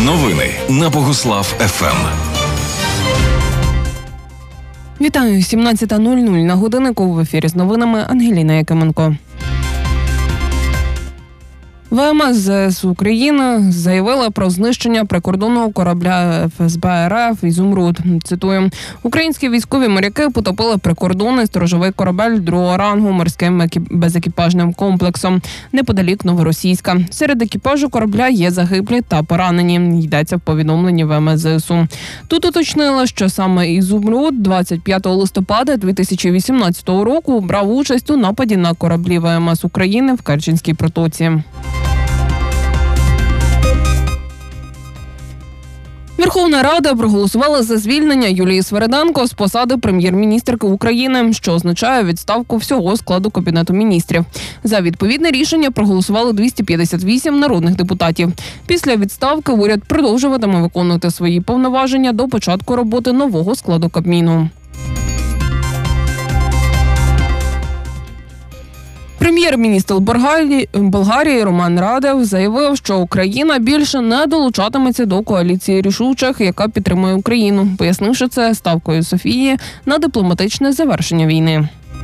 Новини на Богуслав ФМ. Вітаю, 17:00 на годиннику. В ефірі з новинами Ангеліна Якименко. ВМС ЗСУ України заявила про знищення прикордонного корабля ФСБ РФ «Ізумруд». Цитую: «Українські військові моряки потопили прикордонний сторожовий корабель другого рангу морським безекіпажним комплексом неподалік Новоросійська. Серед екіпажу корабля є загиблі та поранені», йдеться в повідомленні ВМС ЗСУ. Тут уточнила, що саме «Ізумруд» 25 листопада 2018 року брав участь у нападі на кораблі ВМС України в Керченській протоці. Верховна Рада проголосувала за звільнення Юлії Свериденко з посади прем'єр-міністерки України, що означає відставку всього складу Кабінету міністрів. За відповідне рішення проголосували 258 народних депутатів. Після відставки уряд продовжуватиме виконувати свої повноваження до початку роботи нового складу Кабміну. Прем'єр-міністр Болгарії Роман Радев заявив, що Україна більше не долучатиметься до коаліції рішучих, яка підтримує Україну, пояснивши це ставкою Софії на дипломатичне завершення війни.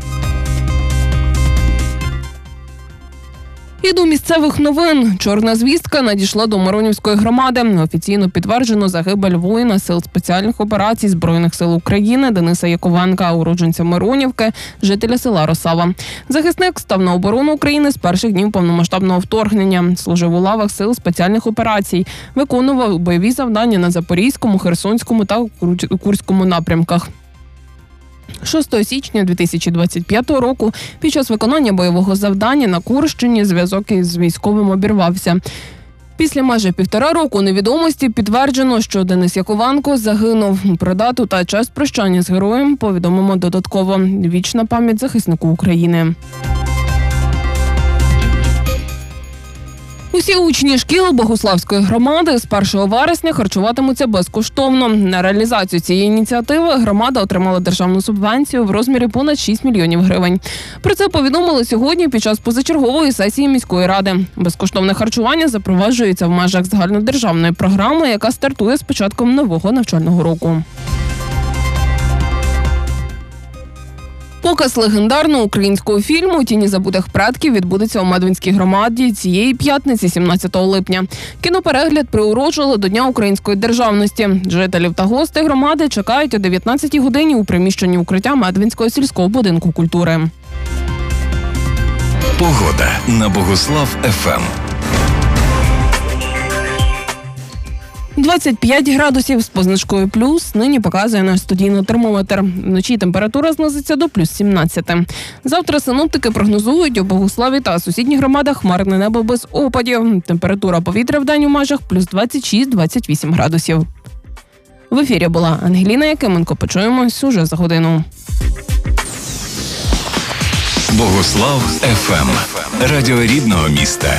І до місцевих новин. Чорна звістка надійшла до Миронівської громади. Офіційно підтверджено загибель воїна Сил спеціальних операцій Збройних сил України Дениса Яковенка, уродженця Миронівки, жителя села Росава. Захисник став на оборону України з перших днів повномасштабного вторгнення. Служив у лавах Сил спеціальних операцій. Виконував бойові завдання на Запорізькому, Херсонському та Курському напрямках. 6 січня 2025 року під час виконання бойового завдання на Курщині зв'язок із військовим обірвався. Після майже 1,5 року невідомості підтверджено, що Денис Яковенко загинув. Про дату та час прощання з героєм повідомимо додатково. Вічна пам'ять захиснику України. Усі учні шкіл Богуславської громади з 1 вересня харчуватимуться безкоштовно. На реалізацію цієї ініціативи громада отримала державну субвенцію в розмірі понад 6 мільйонів гривень. Про це повідомили сьогодні під час позачергової сесії міської ради. Безкоштовне харчування запроваджується в межах загальнодержавної програми, яка стартує з початком нового навчального року. Показ легендарного українського фільму «Тіні забутих предків» відбудеться у Медвинській громаді цієї п'ятниці, 17 липня. Кіноперегляд приурочили до Дня української державності. Жителів та гостей громади чекають о 19-й годині у приміщенні укриття Медвинського сільського будинку культури. Погода на Богуслав ФМ. 25 градусів з позначкою плюс нині показує наш студійний термометр. Вночі температура знизиться до плюс 17. Завтра синоптики прогнозують у Богуславі та сусідніх громадах хмарне небо без опадів. Температура повітря в день у межах плюс 26-28 градусів. В ефірі була Ангеліна Якименко. Почуємось уже за годину. Богуслав ФМ. Радіо рідного міста.